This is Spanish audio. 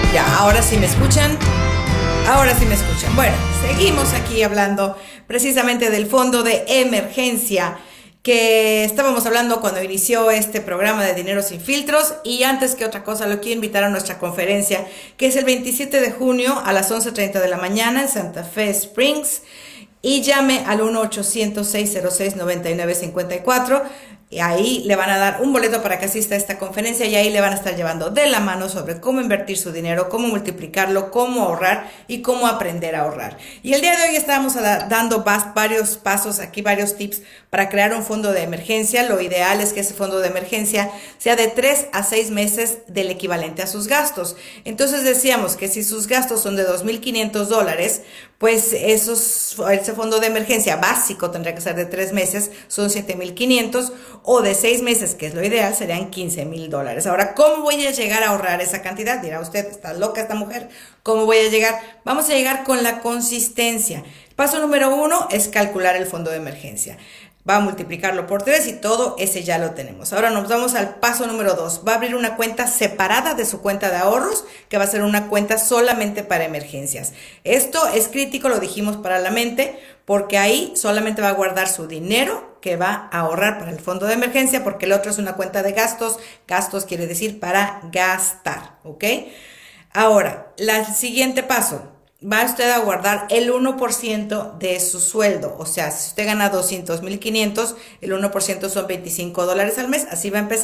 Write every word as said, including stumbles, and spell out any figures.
Ya, ahora sí me escuchan. Ahora sí me escuchan. Bueno, seguimos aquí hablando precisamente del fondo de emergencia que estábamos hablando cuando inició este programa de Dinero Sin Filtros. Y antes que otra cosa, lo quiero invitar a nuestra conferencia, que es el veintisiete de junio a las once treinta de la mañana en Santa Fe Springs. Y llame al uno ochocientos, seiscientos seis, noventa y nueve cincuenta y cuatro. Y ahí le van a dar un boleto para que asista a esta conferencia y ahí le van a estar llevando de la mano sobre cómo invertir su dinero, cómo multiplicarlo, cómo ahorrar y cómo aprender a ahorrar. Y el día de hoy estábamos dando varios pasos, aquí varios tips para crear un fondo de emergencia. Lo ideal es que ese fondo de emergencia sea de tres a seis meses del equivalente a sus gastos. Entonces decíamos que si sus gastos son de dos mil quinientos dólares, pues esos, ese fondo de emergencia básico tendría que ser de tres meses, son siete mil quinientos, o de seis meses, que es lo ideal, serían quince mil dólares. Ahora, ¿cómo voy a llegar a ahorrar esa cantidad? Dirá usted, está loca esta mujer. ¿Cómo voy a llegar? Vamos a llegar con la consistencia. Paso número uno es calcular el fondo de emergencia. Va a multiplicarlo por tres y todo ese ya lo tenemos. Ahora nos vamos al paso número dos. Va a abrir una cuenta separada de su cuenta de ahorros, que va a ser una cuenta solamente para emergencias. Esto es crítico, lo dijimos, para la mente, porque ahí solamente va a guardar su dinero que va a ahorrar para el fondo de emergencia, porque el otro es una cuenta de gastos. Gastos quiere decir para gastar, ¿ok? Ahora, el siguiente paso. Va usted a guardar el uno por ciento de su sueldo. O sea, si usted gana doscientos mil quinientos, el uno por ciento son veinticinco dólares al mes. Así va a empezar.